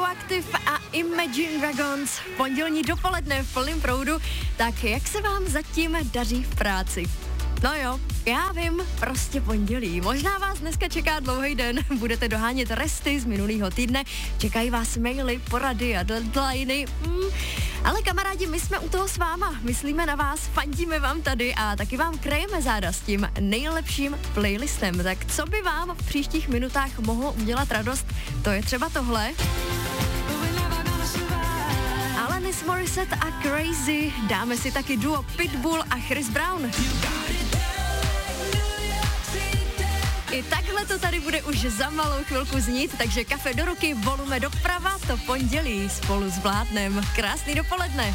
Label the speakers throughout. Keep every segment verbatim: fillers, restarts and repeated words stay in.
Speaker 1: Radioactive a Imagine Dragons. Pondělní dopoledne v plném proudu. Tak jak se vám zatím daří v práci? No jo, já vím, prostě pondělí. Možná vás dneska čeká dlouhý den, budete dohánět resty z minulého týdne, čekají vás maily, porady a deadliny. Mm. Ale kamarádi, my jsme u toho s váma, myslíme na vás, fandíme vám tady a taky vám krejeme záda s tím nejlepším playlistem. Tak co by vám v příštích minutách mohlo udělat radost? To je třeba tohle. Alanis Morissette a Crazy, dáme si taky duo Pitbull a Chris Brown. I takhle to tady bude už za malou chvilku znít, takže kafe do ruky, volume doprava, to pondělí spolu s Vládnem. Krásný dopoledne.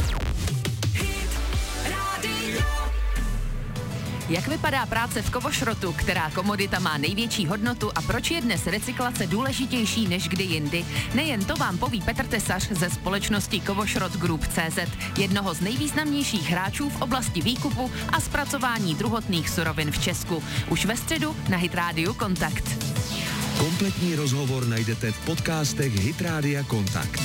Speaker 2: Jak vypadá práce v kovošrotu, která komodita má největší hodnotu a proč je dnes recyklace důležitější než kdy jindy? Nejen to vám poví Petr Tesař ze společnosti Kovošrot Group tečka cé zet, jednoho z nejvýznamnějších hráčů v oblasti výkupu a zpracování druhotných surovin v Česku. Už ve středu na Hit Radio Kontakt.
Speaker 3: Kompletní rozhovor najdete v podcastech Hit Radia Kontakt.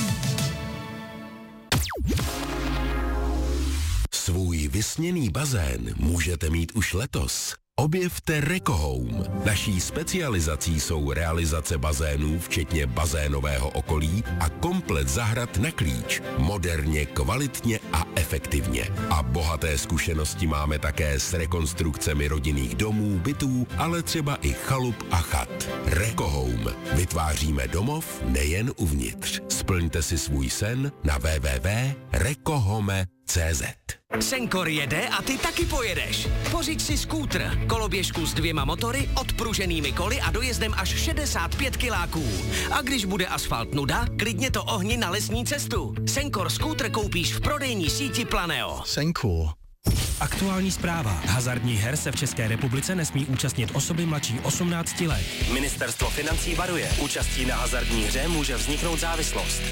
Speaker 4: Svůj vysněný bazén můžete mít už letos. Objevte Rekohome. Naší specializací jsou realizace bazénů, včetně bazénového okolí a komplet zahrad na klíč. Moderně, kvalitně a efektivně. A bohaté zkušenosti máme také s rekonstrukcemi rodinných domů, bytů, ale třeba i chalup a chat. Rekohome. Vytváříme domov nejen uvnitř. Splňte si svůj sen na w w w tečka rekohome tečka cé zet.
Speaker 5: Senkor jede a ty taky pojedeš. Pořiď si skútr, koloběžku s dvěma motory, odpruženými koly a dojezdem až šedesát pět kiláků. A když bude asfalt nuda, klidně to ohni na lesní cestu. Senkor skútr koupíš v prodejní síti Planeo.
Speaker 3: Senkor.
Speaker 6: Aktuální zpráva. Hazardních her se v České republice nesmí účastnit osoby mladší osmnácti let.
Speaker 7: Ministerstvo financí varuje. Účastí na hazardní hře může vzniknout závislost.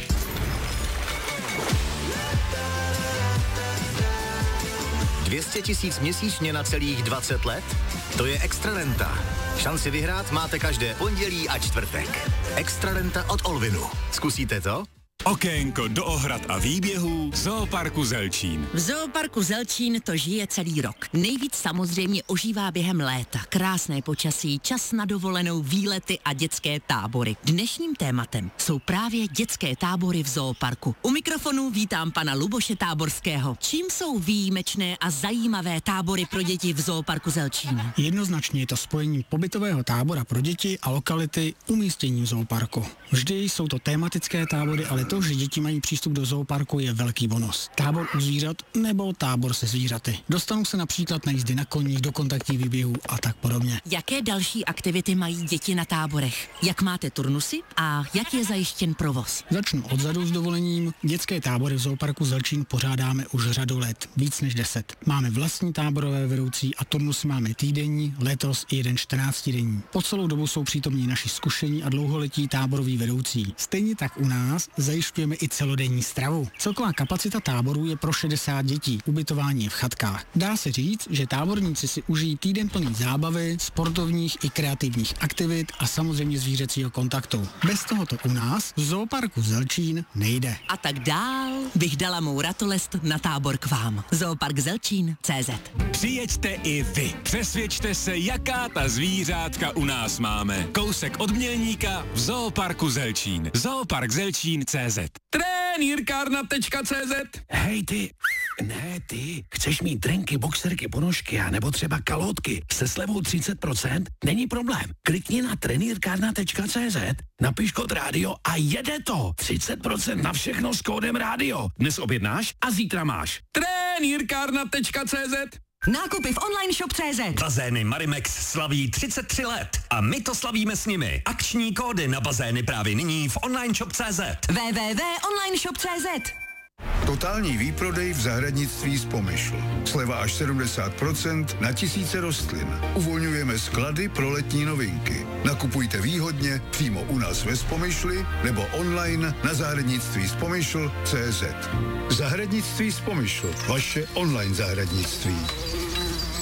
Speaker 8: dvě stě tisíc měsíčně na celých dvacet let? To je Extrarenta. Šanci vyhrát máte každé pondělí a čtvrtek. Extrarenta od Olvinu. Zkusíte to?
Speaker 9: Okénko do ohrad a výběhů Zooparku Zelčín.
Speaker 10: V Zooparku Zelčín to žije celý rok. Nejvíc samozřejmě ožívá během léta. Krásné počasí, čas na dovolenou, výlety a dětské tábory. Dnešním tématem jsou právě dětské tábory v Zooparku. U mikrofonu vítám pana Luboše Táborského. Čím jsou výjimečné a zajímavé tábory pro děti v Zooparku Zelčín?
Speaker 11: Jednoznačně je to spojení pobytového tábora pro děti a lokality umístěním v Zooparku. Vždy jsou to tematické tábory, ale to, že děti mají přístup do zooparku, je velký bonus. Tábor u zvířat nebo tábor se zvířaty. Dostanou se například na jízdy na koních, do kontaktních výběhů a tak podobně.
Speaker 10: Jaké další aktivity mají děti na táborech? Jak máte turnusy a jak je zajištěn provoz?
Speaker 11: Začnu odzadu s dovolením. Dětské tábory v Zooparku Zelčín pořádáme už řadu let, víc než deset. Máme vlastní táborové vedoucí a turnusy máme týdenní, letos i jeden čtrnáctidenní. Po celou dobu jsou přítomní naši zkušení a dlouholetí táboroví vedoucí. Stejně tak u nás zajišťujeme i celodenní stravu. Celková kapacita táboru je pro šedesát dětí. Ubytování je v chatkách. Dá se říct, že táborníci si užijí týden plný zábavy, sportovních i kreativních aktivit a samozřejmě zvířecího kontaktu. Bez tohoto u nás v Zooparku Zelčín nejde.
Speaker 10: A tak dál bych dala mou ratolest na tábor k vám. Zoopark Zelčín tečka cé zet.
Speaker 9: Přijeďte i vy. Přesvědčte se, jaká ta zvířátka u nás máme. Kousek od Mělníka v Zooparku Zelčín. Zoopark Zelčín tečka cé zet. Trenýrkárna tečka cé zet.
Speaker 12: Hej ty, ne ty, chceš mít drenky, boxerky, ponožky a nebo třeba kalhotky se slevou třicet procent? Není problém. Klikni na trenýrkárna tečka cé zet, napiš kód rádio a jede to. třicet procent na všechno s kódem rádio. Dnes objednáš a zítra máš.
Speaker 9: Trenýrkárna tečka cé zet.
Speaker 13: Nákupy v online shop tečka cé zet.
Speaker 7: Bazény Marimex slaví třicet tři let a my to slavíme s nimi. Akční kódy na bazény právě nyní v online shop tečka cé zet.
Speaker 13: w w w tečka online shop tečka cé zet.
Speaker 14: Totální výprodej v zahradnictví z Pomyšl. Sleva až sedmdesát procent na tisíce rostlin. Uvolňujeme sklady pro letní novinky. Nakupujte výhodně přímo u nás ve Spomyšli nebo online na zahradnictví z Pomyšl tečka cé zet. Zahradnictví z Pomyšl. Vaše online zahradnictví.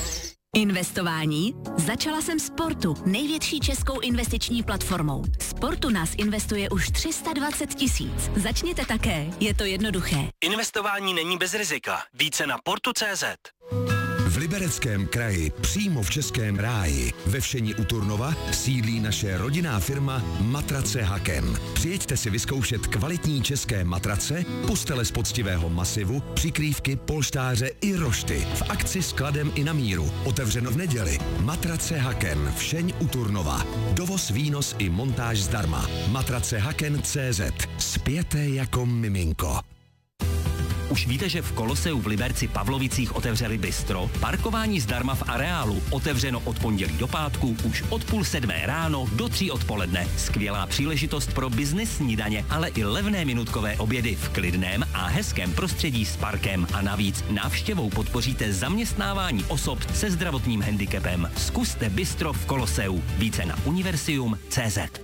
Speaker 10: Investování? Začala jsem Sportu, největší českou investiční platformou. Sportu nás investuje už tři sta dvacet tisíc. Začněte také, je to jednoduché.
Speaker 6: Investování není bez rizika. Více na portu tečka cé zet.
Speaker 3: V Libereckém kraji, přímo v Českém ráji, ve Všeni u Turnova, sídlí naše rodinná firma Matrace Haken. Přijeďte si vyzkoušet kvalitní české matrace, postele z poctivého masivu, přikrývky, polštáře i rošty. V akci s kladem i na míru. Otevřeno v neděli. Matrace Haken, Všeň u Turnova. Dovoz, výnos i montáž zdarma. Matrace Haken tečka cé zet. Spěte jako miminko.
Speaker 6: Už víte, že v Koloseu v Liberci Pavlovicích otevřeli bistro? Parkování zdarma v areálu. Otevřeno od pondělí do pátku, už od půl sedmé ráno do tří odpoledne. Skvělá příležitost pro biznis snídaně, ale i levné minutkové obědy v klidném a hezkém prostředí s parkem. A navíc návštěvou podpoříte zaměstnávání osob se zdravotním handicapem. Zkuste bistro v Koloseu. Více na univerzium tečka cé zet.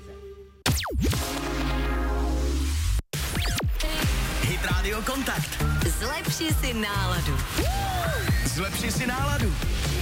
Speaker 5: Hit Radio Kontakt.
Speaker 1: Zlepši si náladu.
Speaker 5: Zlepši si náladu.